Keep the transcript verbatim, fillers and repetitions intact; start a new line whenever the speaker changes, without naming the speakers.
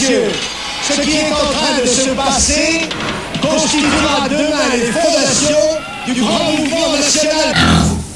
messieurs, ce qui est en train de se passer